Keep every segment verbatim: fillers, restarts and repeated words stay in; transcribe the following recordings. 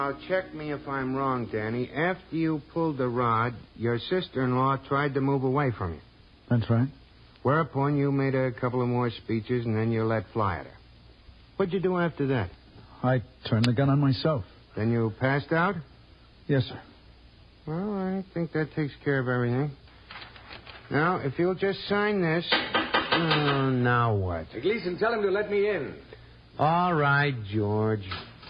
Now, check me if I'm wrong, Danny. After you pulled the rod, your sister-in-law tried to move away from you. That's right. Whereupon you made a couple of more speeches, and then you let fly at her. What'd you do after that? I turned the gun on myself. Then you passed out? Yes, sir. Well, I think that takes care of everything. Now, if you'll just sign this... Oh, now what? Hey, Gleason, tell him to let me in. All right, George.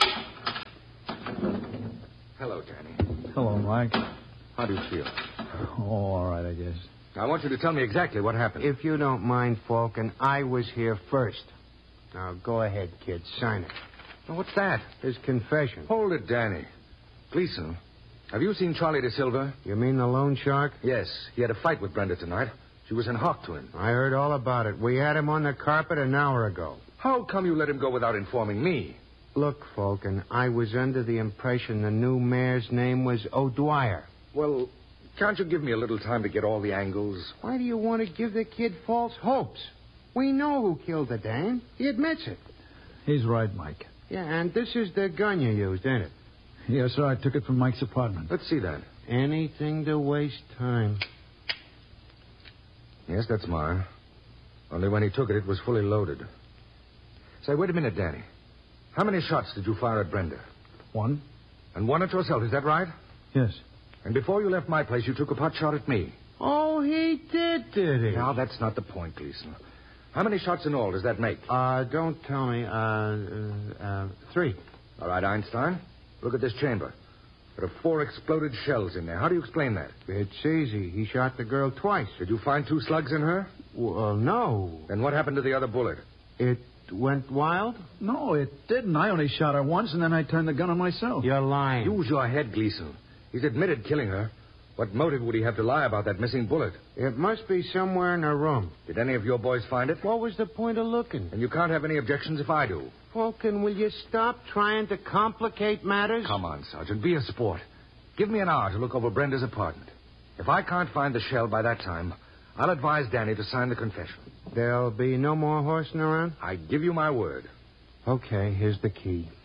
Hello, Danny. Hello, Mike. How do you feel? Oh, all right, I guess. I want you to tell me exactly what happened. If you don't mind, Falcon, I was here first. Now, go ahead, kid. Sign it. Now, what's that? His confession. Hold it, Danny. Gleason, have you seen Charlie De Silva? You mean the loan shark? Yes. He had a fight with Brenda tonight. She was in hock to him. I heard all about it. We had him on the carpet an hour ago. How come you let him go without informing me? Look, Falcon, I was under the impression the new mayor's name was O'Dwyer. Well, can't you give me a little time to get all the angles? Why do you want to give the kid false hopes? We know who killed the dame. He admits it. He's right, Mike. Yeah, and this is the gun you used, ain't it? Yes, sir. I took it from Mike's apartment. Let's see that. Anything to waste time. Yes, that's mine. Only when he took it, it was fully loaded. Say, wait a minute, Danny. How many shots did you fire at Brenda? One? And one at yourself, is that right? Yes. And before you left my place, you took a pot shot at me. Oh, he did, did he? Now, that's not the point, Gleason. How many shots in all does that make? Uh, don't tell me. Uh, uh, uh, three. All right, Einstein. Look at this chamber. There are four exploded shells in there. How do you explain that? It's easy. He shot the girl twice. Did you find two slugs in her? Well, no. Then what happened to the other bullet? It went wild? No, it didn't. I only shot her once, and then I turned the gun on myself. You're lying. Use your head, Gleason. He's admitted killing her. What motive would he have to lie about that missing bullet? It must be somewhere in her room. Did any of your boys find it? What was the point of looking? And you can't have any objections if I do. Falcon, will you stop trying to complicate matters? Come on, Sergeant. Be a sport. Give me an hour to look over Brenda's apartment. If I can't find the shell by that time, I'll advise Danny to sign the confession. There'll be no more horsing around? I give you my word. Okay, here's the key.